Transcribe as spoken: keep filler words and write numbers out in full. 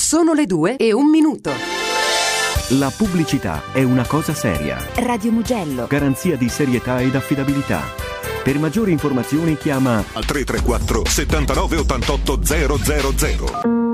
Sono le due e un minuto. La pubblicità è una cosa seria. Radio Mugello. Garanzia di serietà ed affidabilità. Per maggiori informazioni chiama al tre tre quattro settantanove ottantotto zero zero zero.